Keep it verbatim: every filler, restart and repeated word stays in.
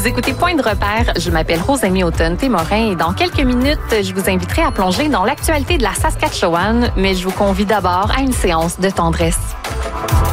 Vous écoutez Point de repère. Je m'appelle Rosamie Automne-Témorin et dans quelques minutes, je vous inviterai à plonger dans l'actualité de la Saskatchewan, mais je vous convie d'abord à une séance de tendresse.